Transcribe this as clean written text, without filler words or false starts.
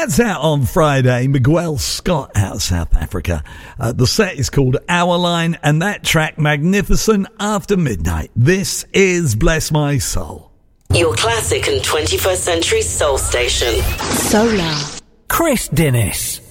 That's out on Friday. Miguel Scott out of South Africa. The set is called Our Line, and that track, Magnificent After Midnight. This is Bless My Soul. Your classic and 21st century soul station. Solar. Chris Dennis.